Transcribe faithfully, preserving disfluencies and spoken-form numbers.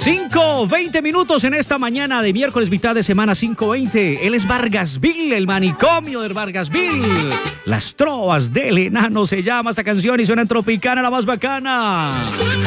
cinco veinte minutos en esta mañana de miércoles, mitad de semana, cinco veinte. Él es Vargasville, el manicomio del Vargasville. Las trovas del enano se llama esta canción y suena en Tropicana, la más bacana.